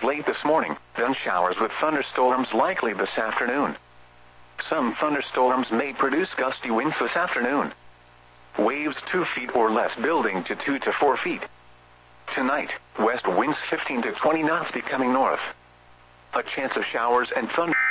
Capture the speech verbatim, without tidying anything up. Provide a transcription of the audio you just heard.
late this morning, then showers with thunderstorms likely this afternoon. Some thunderstorms may produce gusty winds this afternoon. Waves two feet or less building to two to four feet. Tonight, west winds fifteen to twenty knots becoming north. A chance of showers and thunder.